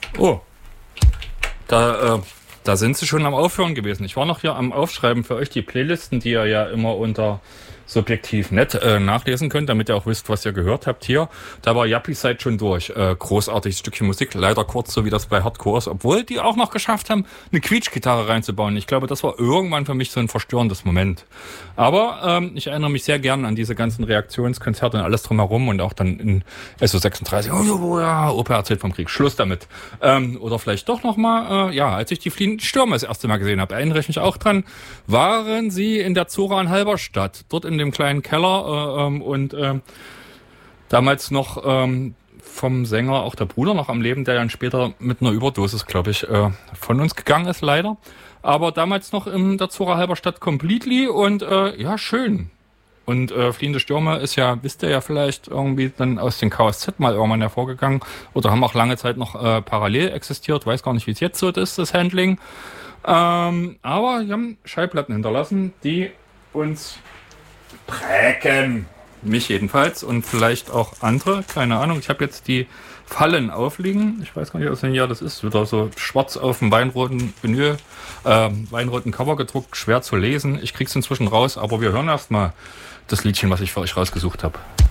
Oh, da sind Sie schon am Aufhören gewesen. Ich war noch hier am Aufschreiben für euch die Playlisten, die ihr ja immer unter Subjektiv nett nachlesen könnt, damit ihr auch wisst, was ihr gehört habt hier. Da war Yuppie-Side schon durch. Großartiges Stückchen Musik, leider kurz, so wie das bei Hardcore ist, obwohl die auch noch geschafft haben, eine Quietschgitarre reinzubauen. Ich glaube, das war irgendwann für mich so ein verstörendes Moment. Aber ich erinnere mich sehr gern an diese ganzen Reaktionskonzerte und alles drumherum und auch dann in SO36, oh ja, Opa erzählt vom Krieg, Schluss damit. Oder vielleicht doch nochmal, als ich die Fliehenden Stürme das erste Mal gesehen habe, erinnere ich mich auch dran, waren sie in der Zora in Halberstadt, dort in dem kleinen Keller damals noch vom Sänger auch der Bruder noch am Leben, der dann später mit einer Überdosis, glaube ich, von uns gegangen ist, leider. Aber damals noch in der Zora Halberstadt completely und schön. Und Fliehende Stürme ist ja, wisst ihr ja vielleicht, irgendwie dann aus den KSZ mal irgendwann hervorgegangen oder haben auch lange Zeit noch parallel existiert. Weiß gar nicht, wie es jetzt so ist, das Handling. Aber die haben Schallplatten hinterlassen, die uns prägen. Mich jedenfalls und vielleicht auch andere, keine Ahnung. Ich habe jetzt die Fallen aufliegen. Ich weiß gar nicht, aus welchem Jahr das ist. Wieder so schwarz auf dem weinroten Vinyl, weinroten Cover gedruckt, schwer zu lesen. Ich krieg's inzwischen raus, aber wir hören erstmal das Liedchen, was ich für euch rausgesucht habe.